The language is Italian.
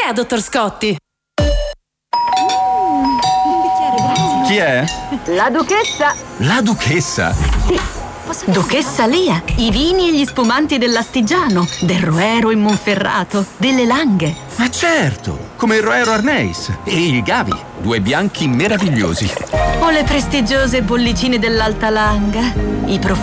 caffè, dottor Scotti. Chi è? La duchessa. La duchessa? Sì. Duchessa Lia, i vini e gli spumanti dell'Astigiano, del Roero in Monferrato, delle Langhe. Ma certo, come il Roero Arneis e il Gavi, due bianchi meravigliosi. O le prestigiose bollicine dell'Alta Langa, i profumi